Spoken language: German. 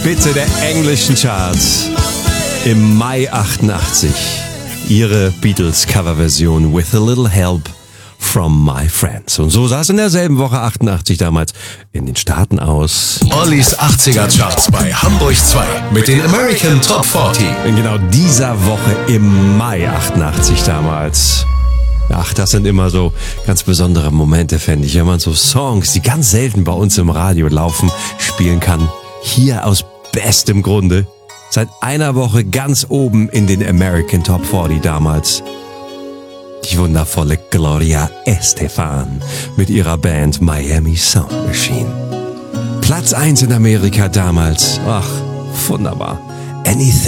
Spitze der englischen Charts. Im Mai 88 ihre Beatles-Coverversion With a Little Help from My Friends. Und so sah es in derselben Woche 88 damals in den Staaten aus. Ollis 80er Charts bei Hamburg 2 mit den American Top 40. In genau dieser Woche im Mai 88 damals. Ach, das sind immer so ganz besondere Momente, fände ich, wenn man so Songs, die ganz selten bei uns im Radio laufen, spielen kann. Hier aus bestem Grunde. Seit einer Woche ganz oben in den American Top 40 damals. Die wundervolle Gloria Estefan mit ihrer Band Miami Sound Machine. Platz 1 in Amerika damals. Ach, wunderbar. Anything